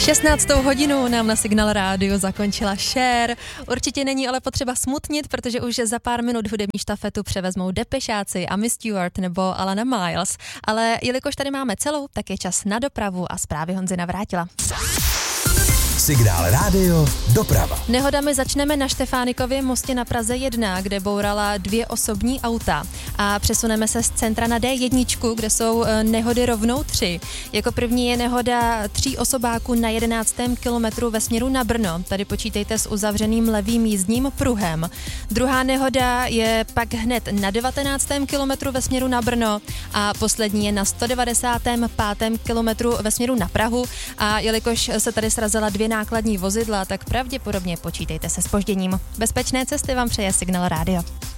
16. hodinu nám na Signál Rádiu zakončila Cher. Určitě není ale potřeba smutnit, protože už za pár minut hudební štafetu převezmou Depešáci, Amy Stewart nebo Alana Miles. Ale jelikož tady máme celou, tak je čas na dopravu a zprávy Honzy Navrátila. Signál Rádio doprava. Nehodami začneme na Štefánikově mostě na Praze 1, kde bourala 2 osobní auta. A přesuneme se z centra na D1, kde jsou nehody rovnou 3. Jako první je nehoda 3 osobáků na 11. kilometru ve směru na Brno. Tady počítejte s uzavřeným levým jízdním pruhem. Druhá nehoda je pak hned na 19. kilometru ve směru na Brno a poslední je na 195. kilometru ve směru na Prahu. A jelikož se tady srazila 2 nákladní vozidla, tak pravděpodobně počítejte se zpožděním. Bezpečné cesty vám přeje Signál Rádio.